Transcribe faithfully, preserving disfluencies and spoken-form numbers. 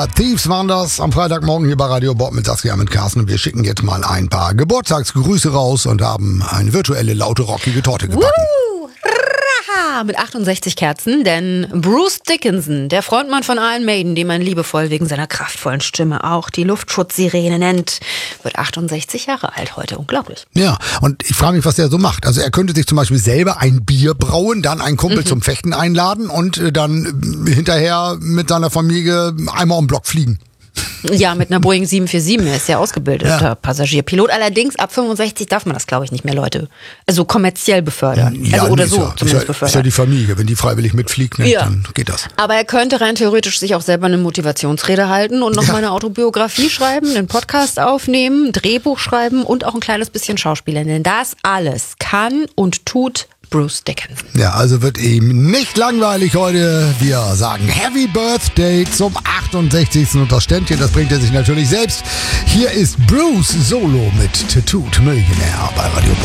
Thieves waren das am Freitagmorgen hier bei Radio Bob mit Saskia, mit Carsten. Wir schicken jetzt mal ein paar Geburtstagsgrüße raus und haben eine virtuelle, laute, rockige Torte gebacken. Woo! Raha! Mit achtundsechzig Kerzen, denn Bruce Dickinson, der Frontmann von Iron Maiden, den man liebevoll wegen seiner kraftvollen Stimme auch die Luftschutzsirene nennt, wird achtundsechzig Jahre alt heute. Unglaublich. Ja, und ich frage mich, was der so macht. Also er könnte sich zum Beispiel selber ein Bier brauen, dann einen Kumpel mhm. zum Fechten einladen und dann hinterher mit seiner Familie einmal um den Block fliegen. Ja, mit einer Boeing sieben vier sieben, er ist ja ausgebildeter Ja. Passagierpilot. Allerdings ab fünfundsechzig darf man das, glaube ich, nicht mehr, Leute. Also kommerziell befördern. Ja, also oder ist so ja, zumindest ist ja, befördern. ist ja die Familie, wenn die freiwillig mitfliegt, ne, Ja. dann geht das. Aber er könnte rein theoretisch sich auch selber eine Motivationsrede halten und noch Ja. mal eine Autobiografie schreiben, einen Podcast aufnehmen, ein Drehbuch schreiben und auch ein kleines bisschen Schauspieler. Denn das alles kann und tut Bruce Dickinson. Ja, also wird ihm nicht langweilig heute. Wir sagen Happy Birthday zum achtundsechzigsten Und das Ständchen, das bringt er sich natürlich selbst. Hier ist Bruce Solo mit Tattooed Millionär bei Radio